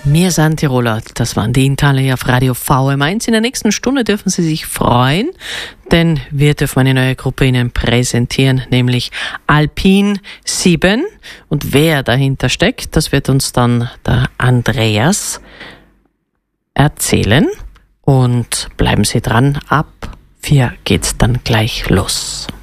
Wir sind Tiroler, das waren die Intale auf Radio VM1. In der nächsten Stunde dürfen Sie sich freuen, denn wir dürfen eine neue Gruppe Ihnen präsentieren, nämlich Alpin 7. Und wer dahinter steckt, das wird uns dann der Andreas erzählen. Und bleiben Sie dran, ab 4 geht's dann gleich los.